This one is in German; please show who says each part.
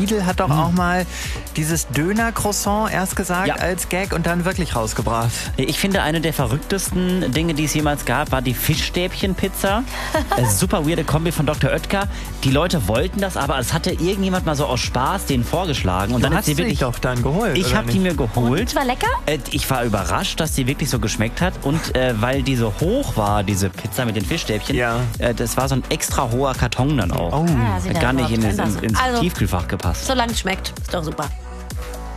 Speaker 1: Lidl hat doch auch mal dieses Döner-Croissant erst gesagt als Gag und dann wirklich rausgebracht.
Speaker 2: Ich finde, eine der verrücktesten Dinge, die es jemals gab, war die Fischstäbchen-Pizza. Super weirde Kombi von Dr. Oetker. Die Leute wollten das, aber es hatte irgendjemand mal so aus Spaß denen vorgeschlagen. Und
Speaker 1: Du
Speaker 2: dann
Speaker 1: hast sie doch dann geholt,
Speaker 2: Ich
Speaker 1: oder
Speaker 2: habe die mir geholt.
Speaker 3: Und war lecker?
Speaker 2: Ich war überrascht, dass die wirklich so geschmeckt hat. Und weil die so hoch war, diese Pizza mit den Fischstäbchen, das war so ein extra hoher Karton dann auch.
Speaker 3: sieht
Speaker 2: Gar nicht
Speaker 3: überhaupt
Speaker 2: ins
Speaker 3: anders aus.
Speaker 2: Tiefkühlfach gepasst.
Speaker 3: Solange es schmeckt, ist doch super.